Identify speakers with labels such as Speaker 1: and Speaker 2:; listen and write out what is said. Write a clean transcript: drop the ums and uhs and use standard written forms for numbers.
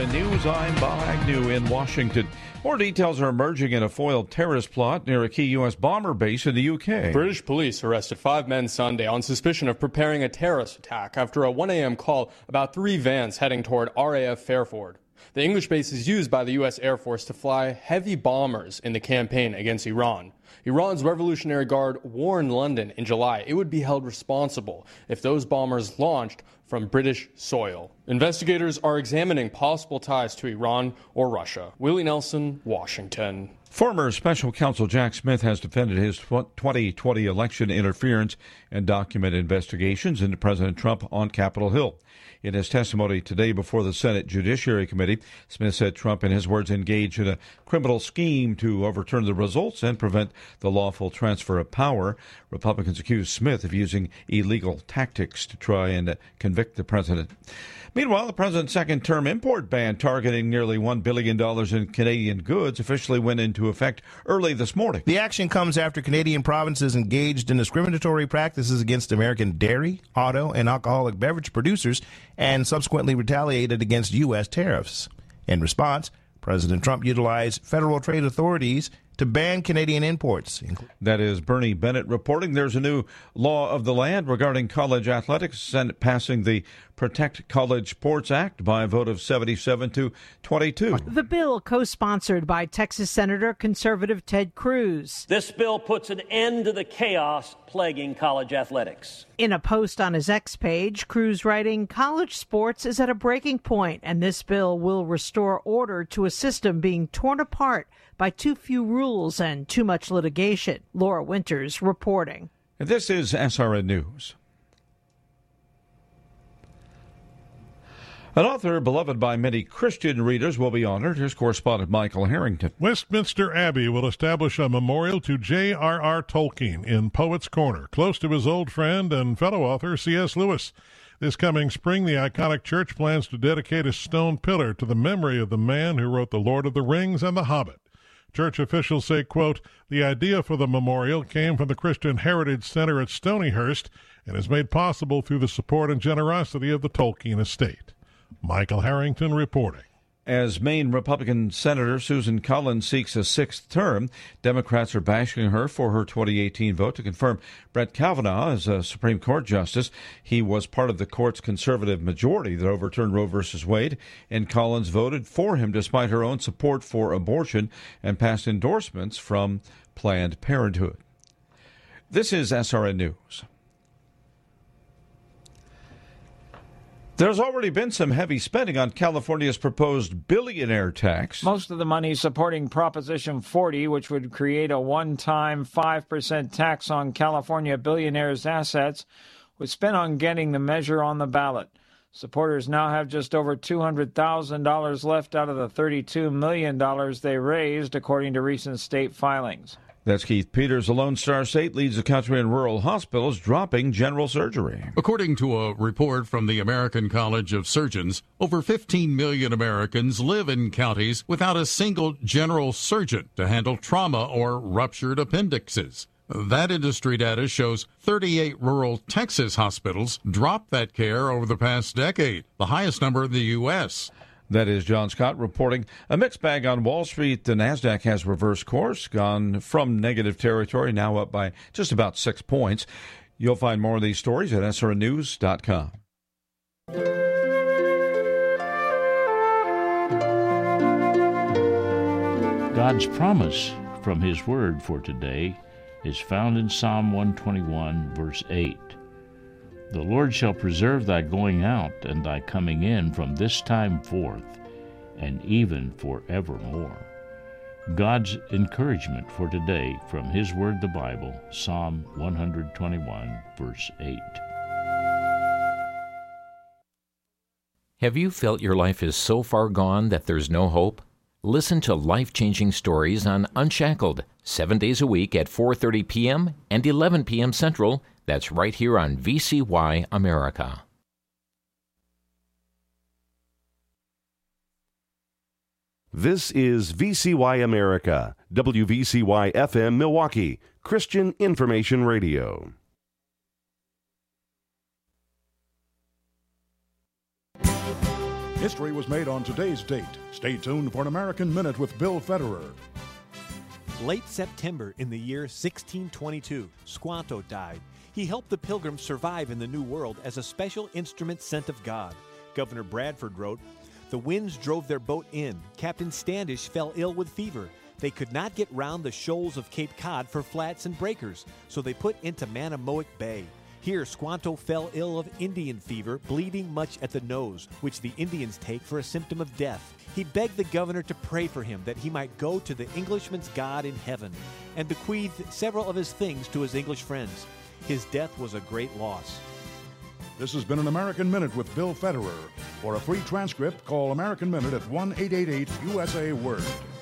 Speaker 1: SRN News, I'm Bob Agnew in Washington. More details are emerging in a foiled terrorist plot near a key U.S. bomber base in the UK.
Speaker 2: British police arrested 5 men Sunday on suspicion of preparing a terrorist attack after a 1 a.m. call about 3 vans heading toward RAF Fairford. The English base is used by the U.S. Air Force to fly heavy bombers in the campaign against Iran. Iran's Revolutionary Guard warned London in July it would be held responsible if those bombers launched from British soil. Investigators are examining possible ties to Iran or Russia. Willie Nelson, Washington.
Speaker 1: Former Special Counsel Jack Smith has defended his 2020 election interference and documented investigations into President Trump on Capitol Hill. In his testimony today before the Senate Judiciary Committee, Smith said Trump, in his words, engaged in a criminal scheme to overturn the results and prevent the lawful transfer of power. Republicans accused Smith of using illegal tactics to try and convict the president. Meanwhile, the president's second-term import ban targeting nearly $1 billion in Canadian goods officially went into effect early this morning.
Speaker 3: The action comes after Canadian provinces engaged in discriminatory practices against American dairy, auto, and alcoholic beverage producers and subsequently retaliated against U.S. tariffs. In response, President Trump utilized federal trade authorities to ban Canadian imports.
Speaker 1: That is Bernie Bennett reporting. There's a new law of the land regarding college athletics, Senate passing the Protect College Sports Act by a vote of 77 to 22.
Speaker 4: The bill, co-sponsored by Texas Senator conservative Ted Cruz.
Speaker 5: This bill puts an end to the chaos plaguing college athletics.
Speaker 4: In a post on his X page, Cruz writing, college sports is at a breaking point, and this bill will restore order to a system being torn apart by too few rules and too much litigation. Laura Winters reporting.
Speaker 1: This is SRN News. An author beloved by many Christian readers will be honored. Here's correspondent Michael Harrington.
Speaker 6: Westminster Abbey will establish a memorial to J.R.R. Tolkien in Poets' Corner, close to his old friend and fellow author C.S. Lewis. This coming spring, the iconic church plans to dedicate a stone pillar to the memory of the man who wrote The Lord of the Rings and The Hobbit. Church officials say, quote, the idea for the memorial came from the Christian Heritage Center at Stonyhurst and is made possible through the support and generosity of the Tolkien estate. Michael Harrington reporting.
Speaker 1: As Maine Republican Senator Susan Collins seeks a 6th term, Democrats are bashing her for her 2018 vote to confirm Brett Kavanaugh as a Supreme Court justice. He was part of the court's conservative majority that overturned Roe v. Wade, and Collins voted for him despite her own support for abortion and past endorsements from Planned Parenthood. This is SRN News. There's already been some heavy spending on California's proposed billionaire tax.
Speaker 7: Most of the money supporting Proposition 40, which would create a one-time 5% tax on California billionaires' assets, was spent on getting the measure on the ballot. Supporters now have just over $200,000 left out of the $32 million they raised, according to recent state filings.
Speaker 1: That's Keith Peters. The Lone Star State leads the country in rural hospitals, dropping general surgery.
Speaker 8: According to a report from the American College of Surgeons, over 15 million Americans live in counties without a single general surgeon to handle trauma or ruptured appendixes. That industry data shows 38 rural Texas hospitals dropped that care over the past decade, the highest number in the U.S.
Speaker 1: That is John Scott reporting. A mixed bag on Wall Street. The Nasdaq has reversed course, gone from negative territory, now up by just about 6 points. You'll find more of these stories at srnnews.com.
Speaker 9: God's promise from His Word for today is found in Psalm 121, verse 8. The Lord shall preserve thy going out and thy coming in from this time forth, and even forevermore. God's encouragement for today from His Word, the Bible, Psalm 121, verse 8.
Speaker 10: Have you felt your life is so far gone that there's no hope? Listen to life-changing stories on Unshackled, 7 days a week at 4:30 p.m. and 11 p.m. Central. That's right here on VCY America.
Speaker 11: This is VCY America, WVCY FM Milwaukee, Christian Information Radio.
Speaker 12: History was made on today's date. Stay tuned for an American Minute with Bill Federer.
Speaker 13: Late September in the year 1622, Squanto died. He helped the Pilgrims survive in the New World as a special instrument sent of God. Governor Bradford wrote, "The winds drove their boat in. Captain Standish fell ill with fever. They could not get round the shoals of Cape Cod for flats and breakers, so they put into Manamoick Bay. Here Squanto fell ill of Indian fever, bleeding much at the nose, which the Indians take for a symptom of death. He begged the governor to pray for him that he might go to the Englishman's God in heaven, and bequeathed several of his things to his English friends. His death was a great loss."
Speaker 12: This has been an American Minute with Bill Federer. For a free transcript, call American Minute at 1-888-USA-WORD.